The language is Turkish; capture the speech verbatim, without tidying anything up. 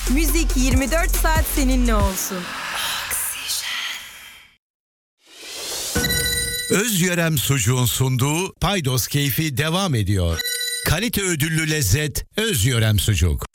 Müzik yirmi dört saat seninle olsun. Özyörem Sucuğun sunduğu Paydos Keyfi devam ediyor. Kalite ödüllü lezzet Özyörem Sucuk.